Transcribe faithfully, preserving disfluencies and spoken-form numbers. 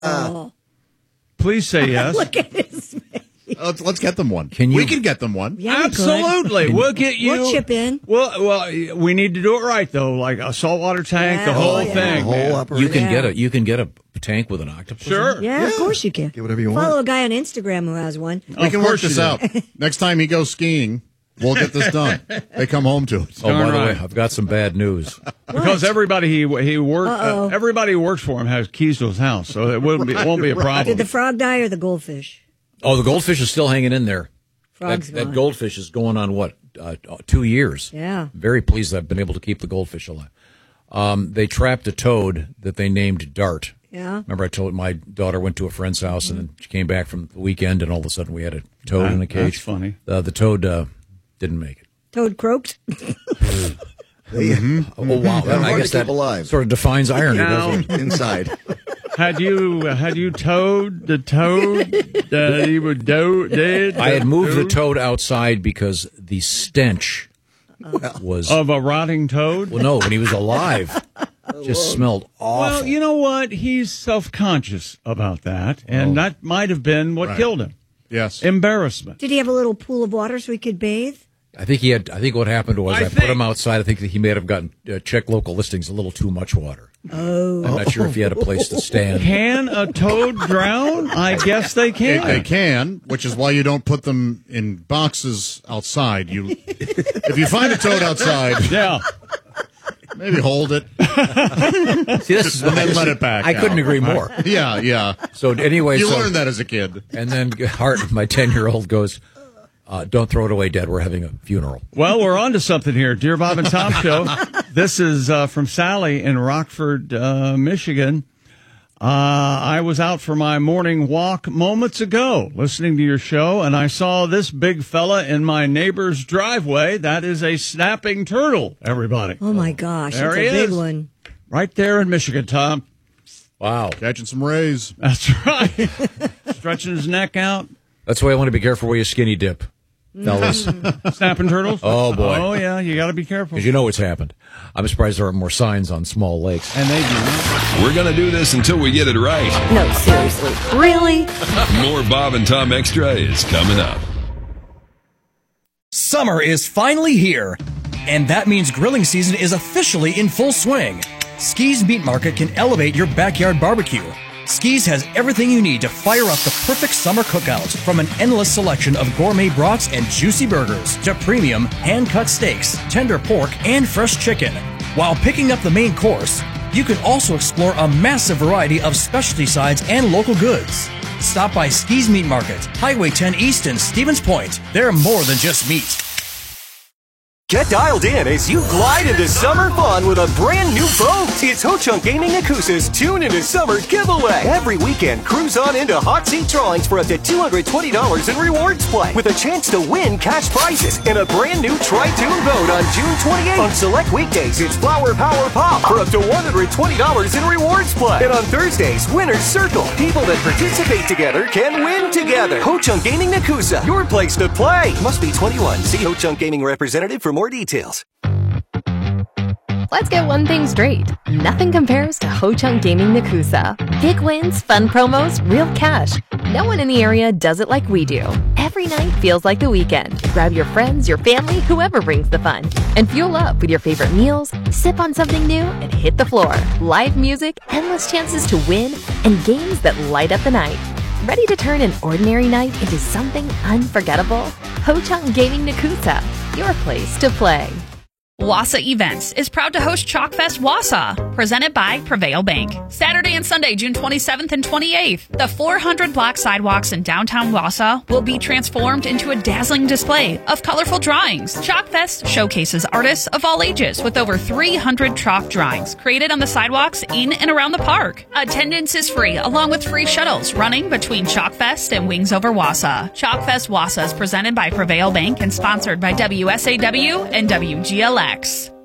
Oh. Please say yes. Look at his face. Let's, let's get them one. Can you, we can get them one. Yeah, we Absolutely. could. We'll get you. We'll chip in. Well, well, we need to do it right, though, like a saltwater tank, Yeah. the whole Oh, yeah. thing. The whole man. operation. you can Yeah. get a you can get a tank with an octopus. in Sure. it? Yeah, of course you can. Get whatever you Follow want. a guy on Instagram who has one. We Of can work course this you out. Next time he goes skiing, we'll get this done. They come home to it. Oh, by Darn the way, right. I've got some bad news. Because everybody he he worked, uh, Uh-oh. everybody who works for him has keys to his house, so it won't be, it won't be a problem. Did the frog die or the goldfish? Oh, the goldfish is still hanging in there. That, Frog's that gone. goldfish is going on, what, uh, two years. Yeah. Very pleased that I've been able to keep the goldfish alive. Um, they trapped a toad that they named Dart. Yeah. Remember I told my daughter went to a friend's house and then she came back from the weekend and all of a sudden we had a toad in a cage. That's funny. Uh, the toad uh, didn't make it. Toad croaked. Mm-hmm. Oh, wow. Hard I to guess keep that alive. sort of defines irony, doesn't it? Inside. Had you had you towed the toad that he would do did? I had moved the toad outside because the stench was... of a rotting toad. Well, no, when he was alive, it just smelled awful. Well, you know what? He's self-conscious about that, and Oh. that might have been what Right. killed him. Yes. Embarrassment. Did he have a little pool of water so he could bathe? I think he had. I think what happened was I I, put think- him outside. I think that he may have gotten uh, check local listings a little too much water. Oh. I'm not sure if he had a place to stand. Can a toad drown? I guess they They, can. they can, which is why you don't put them in boxes outside. You, if you find a toad outside, Yeah. maybe hold it. See, this is And then let it back I couldn't out. agree more. Yeah, yeah. So anyway, You so, learned that as a kid. and then Hart, my ten-year-old, goes, uh, "Don't throw it away, Dad. We're having a funeral." Well, we're on to something here. Dear Bob and Tom Show. This is uh, from Sally in Rockford, uh, Michigan. Uh, I was out for my morning walk moments ago listening to your show, and I saw this big fella in my neighbor's driveway. That is a snapping turtle, everybody. Oh, my gosh. There That's he a big is. one. Right there in Michigan, Tom. Wow, Catching some rays. That's right. Stretching his neck out. that's why I want to be careful where you skinny dip, fellas, because Snapping turtles? Oh, boy. Oh, yeah, you got to be careful. you know what's happened. I'm surprised there aren't more signs on small lakes. And they do. We're going to do this until we get it right. No, seriously. Really? More Bob and Tom Extra is coming up. Summer is finally here, and that means grilling season is officially in full swing. Ski's Meat Market can elevate your backyard barbecue. Ski's has everything you need to fire up the perfect summer cookout, from an endless selection of gourmet brats and juicy burgers to premium hand-cut steaks, tender pork, and fresh chicken. While picking up the main course, you can also explore a massive variety of specialty sides and local goods. Stop by Ski's Meat Market, Highway ten East in Stevens Point. They're more than just meat. Get dialed in as you glide into summer fun with a brand new boat. It's Ho Chunk Gaming Nakusa's Tune into Summer giveaway. Every weekend, cruise on into hot seat drawings for up to two hundred twenty dollars in rewards play, with a chance to win cash prizes and a brand new Tri-Tune boat on June twenty-eighth. On select weekdays, it's Flower Power Pop for up to one hundred twenty dollars in rewards play. And on Thursdays, Winner's Circle. People that participate together can win together. Ho Chunk Gaming Nakusa, your place to play. Must be twenty-one. See Ho Chunk Gaming representative for more details. Let's get one thing straight. Nothing compares to Ho Chunk Gaming Nakusa. Big wins, fun promos, real cash. No one in the area does it like we do. Every night feels like the weekend. Grab your friends, your family, whoever brings the fun. And fuel up with your favorite meals, sip on something new, and hit the floor. Live music, endless chances to win, and games that light up the night. Ready to turn an ordinary night into something unforgettable? Ho Chunk Gaming Nakusa, your place to play. Wausau Events is proud to host Chalkfest Wausau, presented by Prevail Bank. Saturday and Sunday, June twenty-seventh and twenty-eighth, the four hundred block sidewalks in downtown Wausau will be transformed into a dazzling display of colorful drawings. Chalkfest showcases artists of all ages with over three hundred chalk drawings created on the sidewalks in and around the park. Attendance is free, along with free shuttles running between Chalkfest and Wings Over Wausau. Chalkfest Wausau is presented by Prevail Bank and sponsored by W S A W and W G L X.